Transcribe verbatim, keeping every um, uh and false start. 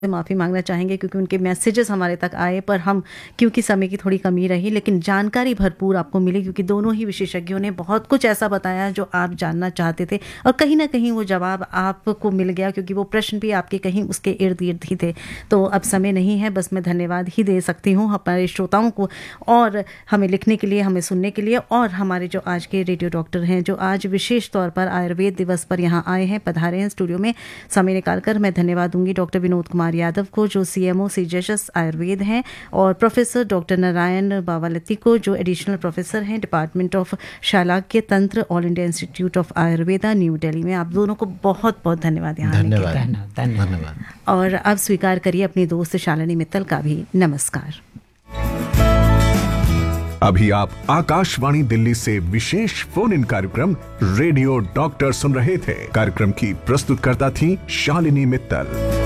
माफ़ी मांगना चाहेंगे क्योंकि उनके मैसेजेस हमारे तक आए, पर हम क्योंकि समय की थोड़ी कमी रही, लेकिन जानकारी भरपूर आपको मिली क्योंकि दोनों ही विशेषज्ञों ने बहुत कुछ ऐसा बताया जो आप जानना चाहते थे और कहीं ना कहीं वो जवाब आपको मिल गया क्योंकि वो प्रश्न भी आपके कहीं उसके इर्द गिर्द ही थे। तो अब समय नहीं है, बस मैं धन्यवाद ही दे सकती हूँ हमारे श्रोताओं को और हमें लिखने के लिए, हमें सुनने के लिए, और हमारे जो आज के रेडियो डॉक्टर हैं जो आज विशेष तौर पर आयुर्वेद दिवस पर यहाँ आए हैं, पधारे हैं स्टूडियो में समय निकालकर। मैं धन्यवाद दूंगी डॉक्टर विनोद कुमार यादव को जो सीएमओ सीजेएस आयुर्वेद हैं, और प्रोफेसर डॉक्टर नारायण बावालती को जो एडिशनल प्रोफेसर हैं डिपार्टमेंट ऑफ शालाक्य तंत्र, all India institute of Ayurveda, new Delhi में। आप दोनों को बहुत बहुत धन्यवाद यहाँ आने के लिए। धन्यवाद। और अब स्वीकार करिए अपनी दोस्त शालिनी मित्तल का भी नमस्कार। अभी आप आकाशवाणी दिल्ली से विशेष फोन इन कार्यक्रम रेडियो डॉक्टर सुन रहे थे। कार्यक्रम की प्रस्तुतकर्ता थी शालिनी मित्तल।